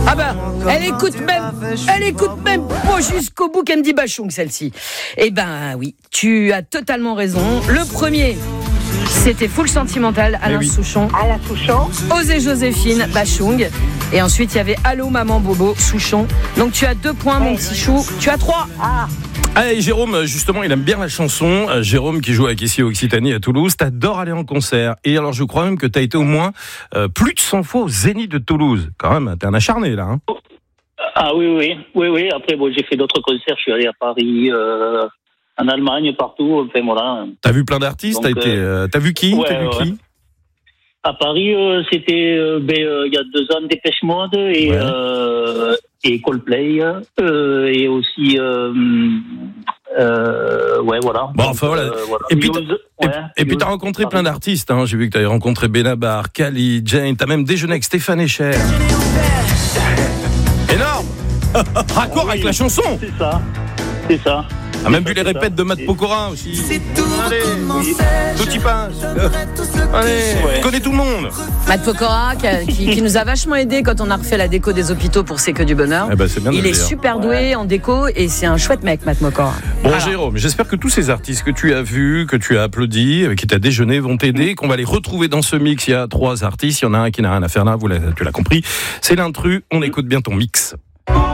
Ah bah, elle écoute même pas jusqu'au bout qu'elle me dit Bachung, celle-ci. Eh ben oui, tu as totalement raison. Le premier, c'était Full Sentimental, Alain Souchon. Osez Joséphine, Bachung. Et ensuite, il y avait Allô Maman Bobo, Souchon. Donc tu as 2 points, mon petit chou. Tu as 3. Allez, Jérôme, justement, il aime bien la chanson. Jérôme, qui joue avec ici Occitanie à Toulouse, t'adores aller en concert. Et alors, je crois même que t'as été au moins plus de 100 fois au Zénith de Toulouse. Quand même, t'es un acharné, là. Hein. Ah oui. Après, j'ai fait d'autres concerts. Je suis allé à Paris, en Allemagne, partout. Enfin, voilà. T'as vu plein d'artistes. Donc, t'as vu qui qui À Paris, c'était il y a 2 ans Dépêche Mode et Coldplay et aussi voilà. Bon, enfin voilà. Et puis t'as rencontré plein d'artistes. Hein. J'ai vu que t'avais rencontré Benabar, Kali, Jane. T'as même déjeuné avec Stéphane Echer. Énorme. Raccord avec la chanson. C'est ça. A même vu les répètes de Matt Pokora aussi. Allez, tout y passe. Allez, connais tout le monde. Matt Pokora qui nous a vachement aidé quand on a refait la déco des hôpitaux pour C'est que du bonheur. C'est bien. Il est super doué en déco et c'est un chouette mec, Matt Pokora. Bon, Jérôme, j'espère que tous ces artistes que tu as vus, que tu as applaudis, avec qui tu as déjeuné, vont t'aider, qu'on va les retrouver dans ce mix. Il y a 3 artistes, il y en a un qui n'a rien à faire là, tu l'as compris. C'est l'intrus, on écoute bien ton mix.